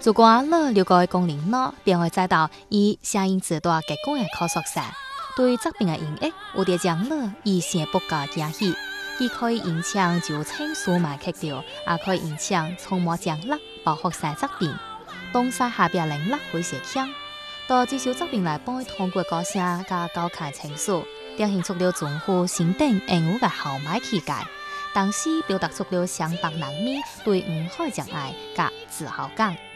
如果你了解功能咯，便会知道以声音自大结果的科学上，对疾病的影响有得将你以先不加惊喜，既可以影响就情绪慢克掉，也可以影响从冇将力保护晒疾病，东西下边能力会写强。到接受疾病来帮通过歌声加高强情绪，表现出了重呼心定应有嘅豪迈气概，同时表达出了相当人民对唔可以障碍嘅自豪感。